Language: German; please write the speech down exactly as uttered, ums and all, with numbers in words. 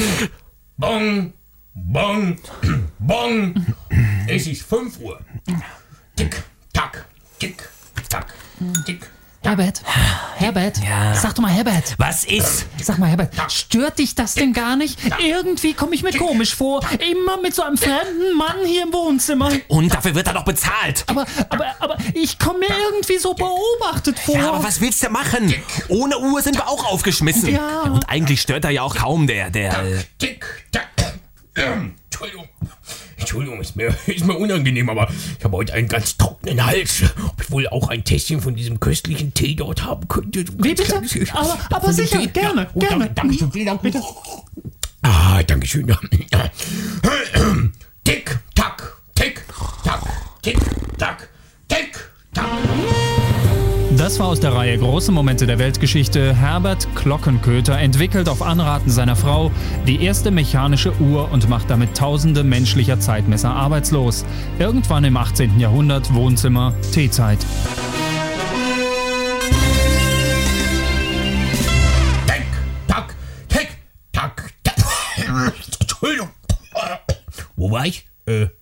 bong, bong, bong. Es ist fünf Uhr. Tick, tack, tick, tack, tick, tack. Herbert, Herbert, Ja. sag doch mal, Herbert. Was ist? Sag mal, Herbert, stört dich das denn gar nicht? Irgendwie komme ich mir komisch vor. Immer mit so einem fremden Mann hier im Wohnzimmer. Und dafür wird er doch bezahlt. Aber, aber, aber ich komme mir irgendwie so beobachtet vor. Ja, aber was willst du machen? Ohne Uhr sind wir auch aufgeschmissen. Ja. Und eigentlich stört er ja auch kaum der, der... äh, Tick, tack. Ähm, Entschuldigung. Entschuldigung, ist mir, ist mir unangenehm, aber ich habe heute einen ganz trockenen Hals. Ob ich wohl auch ein Tässchen von diesem köstlichen Tee dort haben könnte? So Wie ganz bitte? kleines- Aber, aber von dem sicher, Tee? gerne, Ja. Oh, gerne. Danke, danke schön, vielen Dank. Bitte. Ah, danke schön. Tick, tack, tick, tack, tick, tack, tick, tack. Das war aus der Reihe Große Momente der Weltgeschichte. Herbert Glockenköter entwickelt auf Anraten seiner Frau die erste mechanische Uhr und macht damit tausende menschlicher Zeitmesser arbeitslos. Irgendwann im achtzehnten Jahrhundert, Wohnzimmer, Teezeit. Tick, tack, tick, tack, tack. Entschuldigung. Wo war ich? Äh,